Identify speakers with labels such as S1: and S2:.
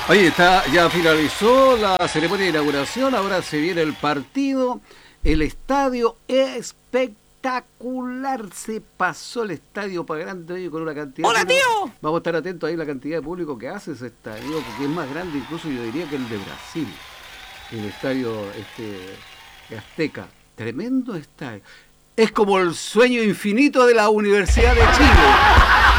S1: Oye, ya finalizó la ceremonia de inauguración, ahora se viene el partido, el estadio espectacular, se pasó el estadio para grande oye, con una cantidad.
S2: ¡Hola, tío!
S1: Vamos a estar atentos ahí a la cantidad de público que hace ese estadio, porque es más grande incluso yo diría que el de Brasil, el estadio Azteca, tremendo estadio. Es como el sueño infinito de la Universidad de Chile.